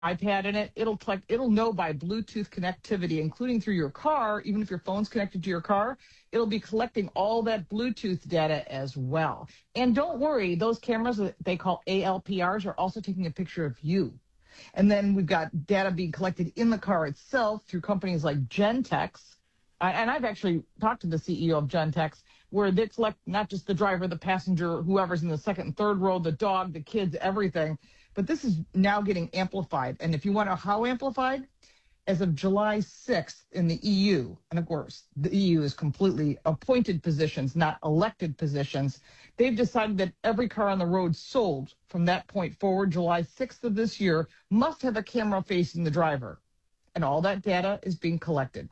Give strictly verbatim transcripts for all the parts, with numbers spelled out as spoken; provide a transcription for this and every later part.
iPad in it, it'll collect, it'll know by Bluetooth connectivity, including through your car, even if your phone's connected to your car, it'll be collecting all that Bluetooth data as well. And don't worry, those cameras that they call A L P Rs are also taking a picture of you. And then we've got data being collected in the car itself through companies like Gentex. I, and I've actually talked to the C E O of Gentex, where they collect not just the driver, the passenger, whoever's in the second and third row, the dog, the kids, everything. But this is now getting amplified. And if you want to know how amplified, as of July sixth in the E U, and of course, the E U is completely appointed positions, not elected positions, they've decided that every car on the road sold from that point forward, July sixth of this year, must have a camera facing the driver. And all that data is being collected.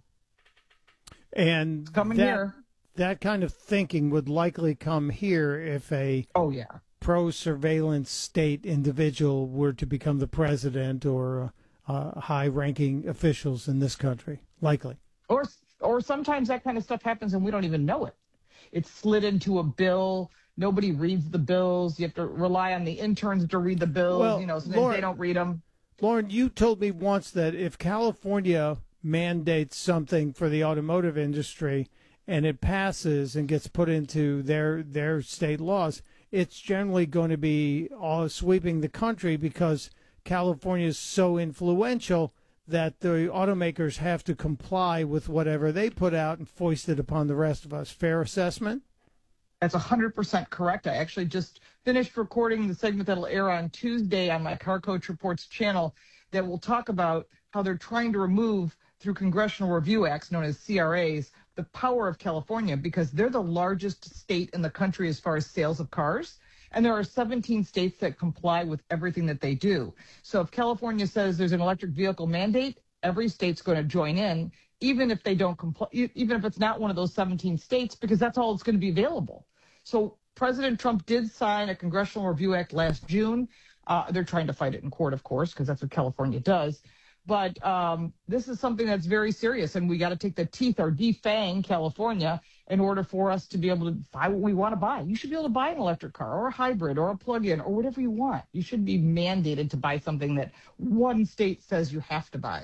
And it's coming that, here. That kind of thinking would likely come here if a oh yeah pro-surveillance state individual were to become the president or uh, high-ranking officials in this country, likely. Or or sometimes that kind of stuff happens and we don't even know it. It's slid into a bill. Nobody reads the bills. You have to rely on the interns to read the bills. Well, you know, so Lauren, they don't read them. Lauren, you told me once that if California mandates something for the automotive industry and it passes and gets put into their their state laws, it's generally going to be all sweeping the country because California is so influential that the automakers have to comply with whatever they put out and foist it upon the rest of us. Fair assessment? That's one hundred percent correct. I actually just finished recording the segment that'll air on Tuesday on my Car Coach Reports channel that will talk about how they're trying to remove, through Congressional Review Acts, known as C R As, the power of California because they're the largest state in the country as far as sales of cars. And there are seventeen states that comply with everything that they do. So if California says there's an electric vehicle mandate, every state's going to join in, even if they don't comply, even if it's not one of those seventeen states, because that's all that's going to be available. So President Trump did sign a Congressional Review Act last June. Uh, they're trying to fight it in court, of course, because that's what California does. But um, this is something that's very serious, and we got to take the teeth or defang California in order for us to be able to buy what we want to buy. You should be able to buy an electric car or a hybrid or a plug-in or whatever you want. You should be mandated to buy something that one state says you have to buy.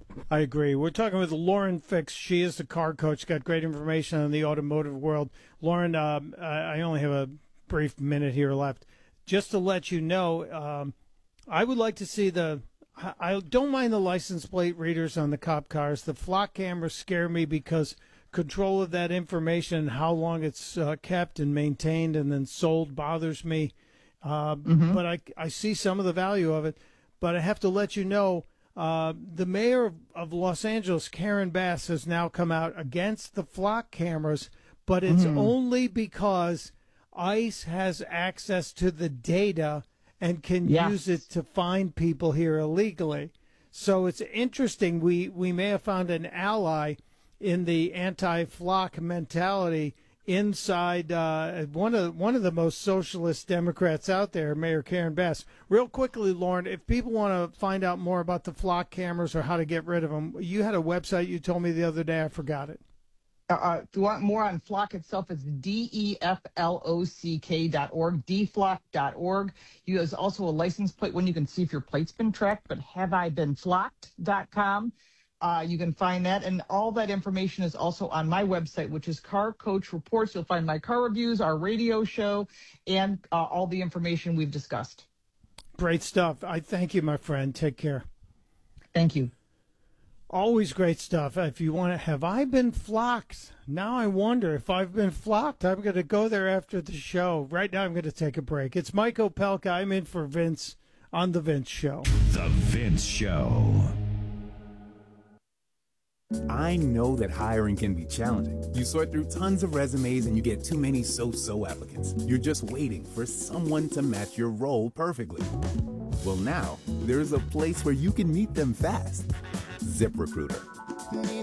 I agree. We're talking with Lauren Fix. She is the car coach, got great information on the automotive world. Lauren, um, I only have a brief minute here left. Just to let you know, um, I would like to see the I don't mind the license plate readers on the cop cars. The flock cameras scare me because control of that information, how long it's uh, kept and maintained and then sold bothers me. Uh, mm-hmm. But I, I see some of the value of it. But I have to let you know, uh, the mayor of, of Los Angeles, Karen Bass, has now come out against the flock cameras, but it's mm-hmm. only because ICE has access to the data and can yes. use it to find people here illegally. So it's interesting. We, we may have found an ally in the anti-flock mentality inside uh, one of one of the most socialist Democrats out there, Mayor Karen Bass. Real quickly, Lauren, if people want to find out more about the flock cameras or how to get rid of them, you had a website you told me the other day. I forgot it. Uh, if you want more on Flock itself, it's D E F L O C K dot org, d flock dot org. You There's also a license plate one you can see if your plate's been tracked, but have I been flocked dot com. Uh, you can find that, and all that information is also on my website, which is Car Coach Reports. You'll find my car reviews, our radio show, and uh, all the information we've discussed. Great stuff. I thank you, my friend. Take care. Thank you. Always great stuff. If you want to, have I been flocked? Now I wonder if I've been flocked. I'm going to go there after the show. Right now I'm going to take a break. It's Mike Opelka. I'm in for Vince on The Vince Show. The Vince Show. I know that hiring can be challenging. You sort through tons of resumes and you get too many so-so applicants. You're just waiting for someone to match your role perfectly. Well, now there's a place where you can meet them fast. ZipRecruiter.